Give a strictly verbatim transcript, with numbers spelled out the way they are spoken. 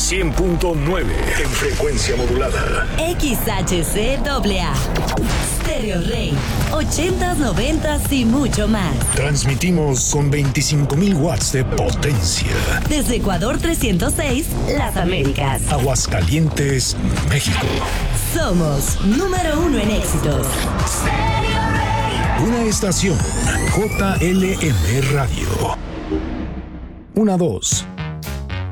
cien punto nueve en frecuencia modulada. X H C A A. Stereo Rey. ochentas, noventas y mucho más. Transmitimos con veinticinco mil watts de potencia. Desde Ecuador trescientos seis, Las Américas. Aguascalientes, México. Somos número uno en éxitos. Una estación J L M Radio. Una dos.